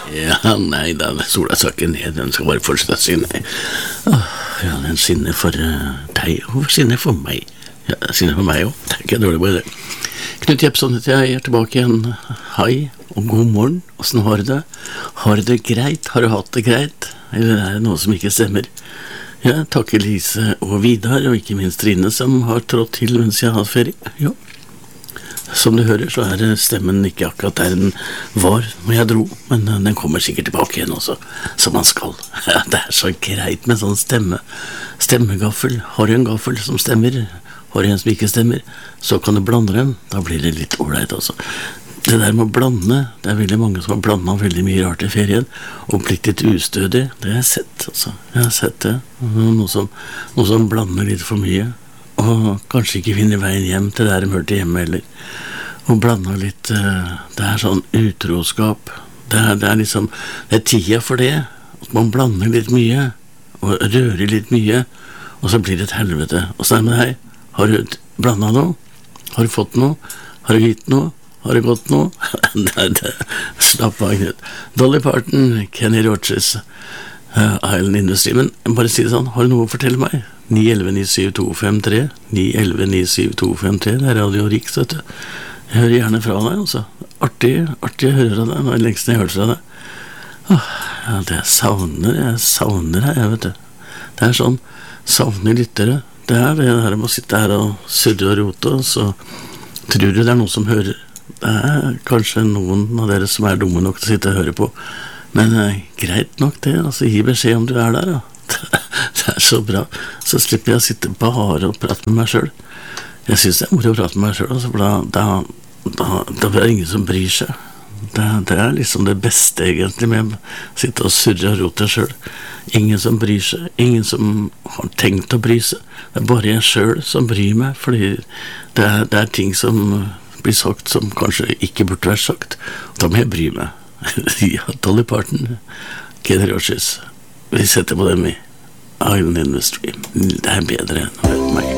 Ja, nei da, sola skal ikke ned, den skal bare fortsette å skinne. Ja, den skinner for deg, og skinner for meg. Ja, den skinner for meg også, det er ikke dårlig på det. Knut Jepson heter jeg, tilbake igjen. Hei, og god morgen, hvordan har du det? Har du det greit? Har du hatt det greit? Eller er det noe som ikke stemmer? Ja, takker Lise og Vidar, og ikke minst Trine, som har trådt til mens jeg har hatt ferie. Ja. Som du hører, så er stemmen ikke akkurat der den var når jeg dro, men den kommer sikkert tilbake igjen også, som man skal. Ja, det er så greit med sånn stemmegaffel. Har du en gaffel som stemmer, har du en som ikke stemmer, så kan du blande dem, da blir det litt ordentlig også. Det der med å blande, det er veldig mange som har blandet veldig mye rart i ferien, og blitt litt ustødig, det har jeg sett, altså. Jeg har sett det, noe som blander litt for mye, og kanskje ikke finner veien hjem til der de hørte hjemme heller. Og blander litt, det er sånn utroskap. Det er liksom, det er tida for det. At man blander litt mye, og rører litt mye, og så blir det et helvete. Og så er det med deg, har du blandet noe? Har du fått noe? Har du gitt noe? Har det gått noe? Slapp av, Knut. Dolly Parton, Kenny Rogers, Island Industry. Men bare si det sånn, har du noe å fortelle meg? 911-97253 911-97253. Det er Radio Riks, vet du. Jeg hører gjerne fra deg, altså. Artig å høre fra deg. Nå er det lengst jeg har hørt fra deg. Ja, det jeg savner deg, vet du. Det er sånn, savner lyttere. Det er det der med å sitte her og surre og rote, og så tror du det er noen som hører. Det er kanskje noen av dere som er dumme nok til å sitte og høre på. Men greit nok det, altså gi beskjed om du er der, da. Det er så bra. Så slipper jeg å sitte bare og prate med meg selv. Jeg synes det er moro å prate med meg selv, altså, for da er det ingen som bryr seg. Det er liksom det beste egentlig med å sitte og surre og rote selv. Ingen som bryr seg, ingen som har tenkt å bry seg. Det er bare jeg selv som bryr meg, fordi det er ting som blir sagt som kanskje ikke burde vært sagt. Da må jeg bry meg. Ja, Dolly Parton, Kenny Rogers. Vi setter på dem i Island Industry. Det er bedre enn å høre meg.